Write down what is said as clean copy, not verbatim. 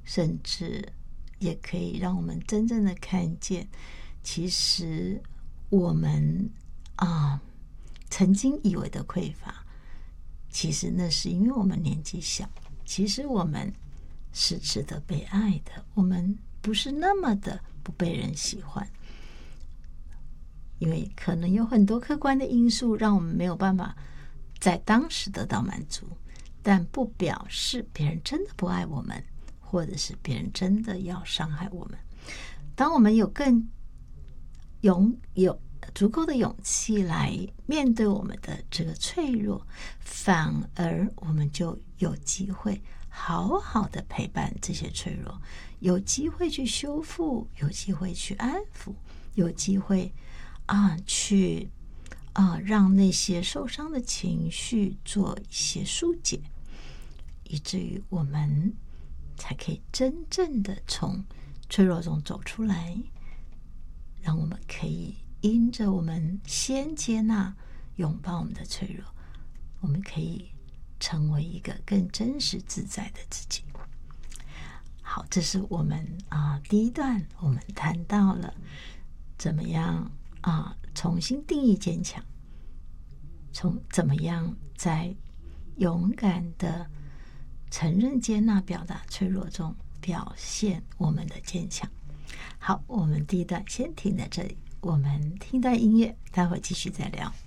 甚至也可以让我们真正的看见，其实我们曾经以为的匮乏，其实那是因为我们年纪小，其实我们是值得被爱的，我们不是那么的不被人喜欢，因为可能有很多客观的因素让我们没有办法在当时得到满足，但不表示别人真的不爱我们，或者是别人真的要伤害我们。当我们有足够的勇气来面对我们的这个脆弱，反而我们就有机会好好的陪伴这些脆弱，有机会去修复，有机会去安抚，有机会去让那些受伤的情绪做一些疏解，以至于我们才可以真正的从脆弱中走出来，让我们可以因着我们先接纳拥抱我们的脆弱，我们可以成为一个更真实自在的自己。好，这是我们第一段我们谈到了怎么样重新定义坚强，怎么样在勇敢的承认、接纳、表达脆弱中表现我们的坚强。好，我们第一段先停在这里，我们听段音乐，待会儿继续再聊。